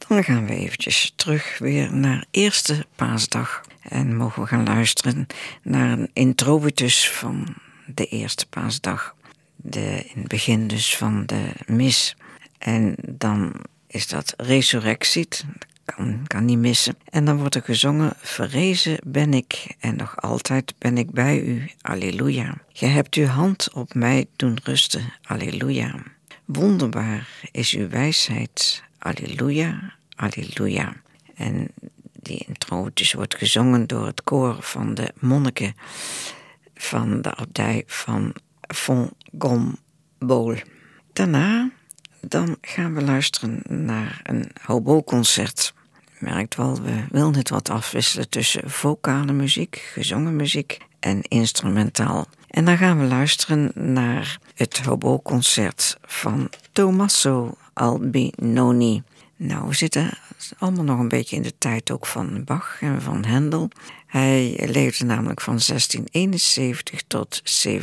Dan gaan we eventjes terug weer naar eerste paasdag. En mogen we gaan luisteren naar een introitus van de eerste paasdag. In het begin dus van de mis. En dan is dat resurrectiet. Kan niet missen. En dan wordt er gezongen: verrezen ben ik en nog altijd ben ik bij u. Alleluia. Ge hebt uw hand op mij doen rusten. Alleluia. Wonderbaar is uw wijsheid. Alleluia. Alleluia. En die introitus wordt gezongen door het koor van de monniken van de abdij van Fontgombole. Daarna dan gaan we luisteren naar een hobo-concert. Je merkt wel, we willen het wat afwisselen tussen vocale muziek, gezongen muziek en instrumentaal. En dan gaan we luisteren naar het hobo-concert van Tommaso Albinoni. Nou, we zitten allemaal nog een beetje in de tijd ook van Bach en van Händel. Hij leefde namelijk van 1671 tot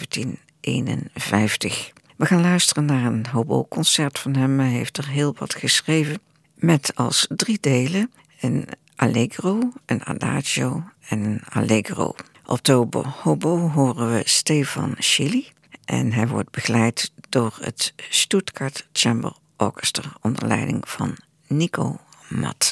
1751. We gaan luisteren naar een hobo-concert van hem. Hij heeft er heel wat geschreven met als 3 delen een allegro, een adagio en een allegro. Op de hobo horen we Stefan Schilly en hij wordt begeleid door het Stuttgart Chamber Orchestra onder leiding van Nico Matt.